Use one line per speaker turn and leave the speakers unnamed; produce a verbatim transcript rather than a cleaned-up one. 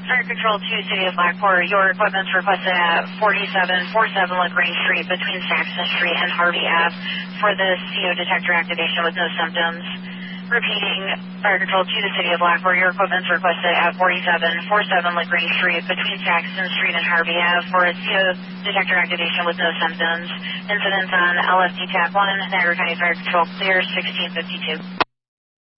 Fire Control two, City of Blackport. Your equipment's requested at forty-seven forty-seven LaGrange Street between Saxon Street and Harvey Ave for the C O detector activation with no symptoms. Repeating, Fire Control two, the City of Blackport. Your equipment's requested at forty-seven forty-seven LaGrange Street between Saxon Street and Harvey Ave for a C O detector activation with no symptoms. Incidents on L F D Tap one, Niagara County Fire Control clear, sixteen fifty-two.